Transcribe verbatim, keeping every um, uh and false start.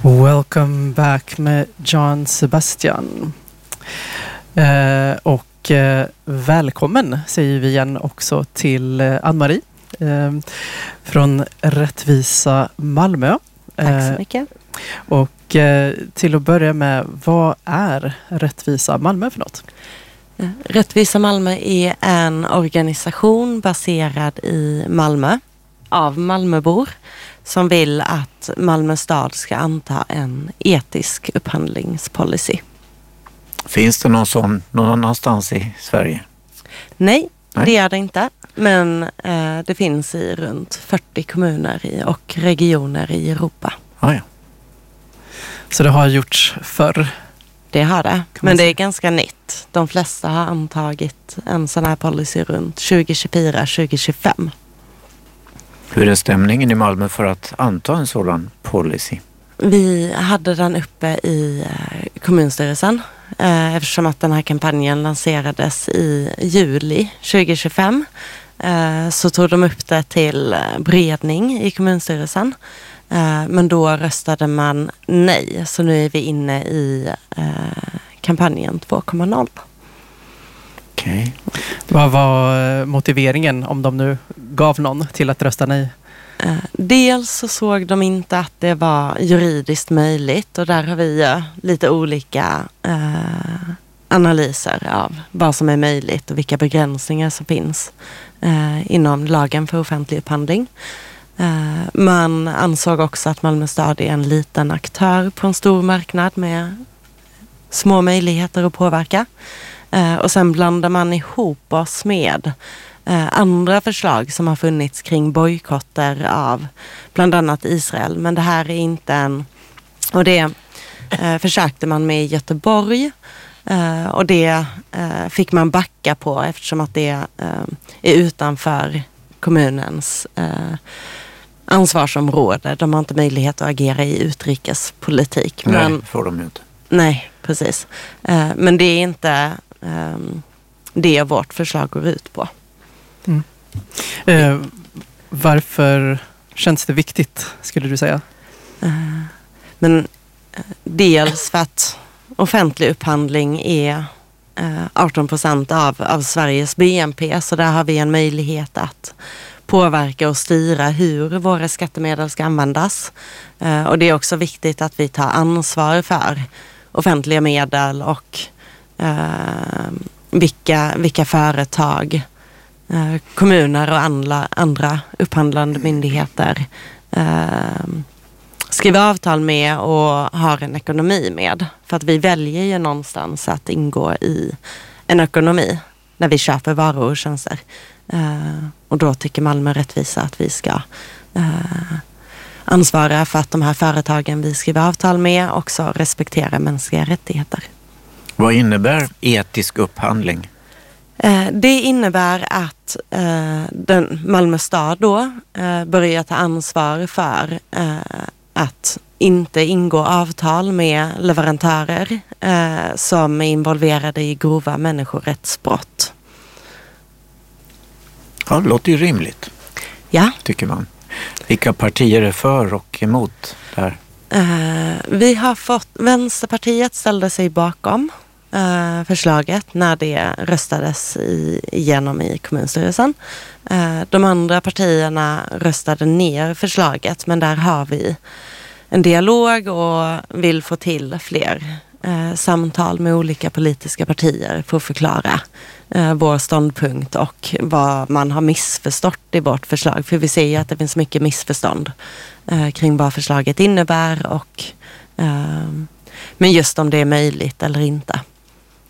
Welcome back med John Sebastian. Eh, och eh, välkommen säger vi igen också till eh, Ann-Marie eh, från Rättvisa Malmö. Tack så mycket. Eh, och eh, till att börja med, vad är Rättvisa Malmö för något? Rättvisa Malmö är en organisation baserad i Malmö av Malmöbor som vill att Malmö stad ska anta en etisk upphandlingspolicy. Finns det någon sån någon annanstans i Sverige? Nej, Nej. det gör det inte. Men eh, det finns i runt fyrtio kommuner i, och regioner i Europa. Ah, ja. Så det har gjorts förr? Det har det, men det är ganska nytt. De flesta har antagit en sån här policy runt tjugo tjugofyra tjugo tjugofem. Hur är stämningen i Malmö för att anta en sådan policy? Vi hade den uppe i kommunstyrelsen eh, eftersom att den här kampanjen lanserades i juli tjugo tjugofem. Eh, så tog de upp det till beredning i kommunstyrelsen. Eh, men då röstade man nej, så nu är vi inne i eh, kampanjen två punkt noll. Okej. Vad var motiveringen, om de nu gav någon, till att rösta nej? Eh, dels så såg de inte att det var juridiskt möjligt, och där har vi ju lite olika eh, analyser av vad som är möjligt och vilka begränsningar som finns eh, inom lagen för offentlig upphandling. Eh, man ansåg också att Malmö stad är en liten aktör på en stor marknad med små möjligheter att påverka. Eh, och sen blandar man ihop oss med eh, andra förslag som har funnits kring bojkotter av bland annat Israel. Men det här är inte en... Och det eh, försökte man med i Göteborg. Eh, och det eh, fick man backa på eftersom att det eh, är utanför kommunens eh, ansvarsområde. De har inte möjlighet att agera i utrikespolitik. Nej, men, får de ju inte. Nej, precis. Eh, men det är inte eh, det vårt förslag går ut på. Mm. Eh, varför känns det viktigt, skulle du säga? Eh, men eh, dels för att offentlig upphandling är eh, arton procent av, av Sveriges B N P, så där har vi en möjlighet att påverka och styra hur våra skattemedel ska användas. Eh, och det är också viktigt att vi tar ansvar för offentliga medel och eh, vilka, vilka företag, eh, kommuner och andra, andra upphandlande myndigheter eh, skriver avtal med och har en ekonomi med. För att vi väljer ju någonstans att ingå i en ekonomi när vi köper varor och tjänster. Uh, och då tycker Malmö Rättvisa att vi ska uh, ansvara för att de här företagen vi skriver avtal med också respekterar mänskliga rättigheter. Vad innebär etisk upphandling? Uh, det innebär att uh, den Malmö stad då uh, börjar ta ansvar för uh, att inte ingå avtal med leverantörer uh, som är involverade i grova människorättsbrott. Ja, det låter ju rimligt. Ja. Tycker man. Vilka partier är för och emot det här? Uh, vi har fått, Vänsterpartiet ställde sig bakom uh, förslaget när det röstades i, igenom i kommunstyrelsen. Uh, de andra partierna röstade ner förslaget, men där har vi en dialog och vill få till fler uh, samtal med olika politiska partier för att förklara uh, vår ståndpunkt och vad man har missförstått i vårt förslag. För vi ser ju att det finns mycket missförstånd uh, kring vad förslaget innebär och uh, men just om det är möjligt eller inte.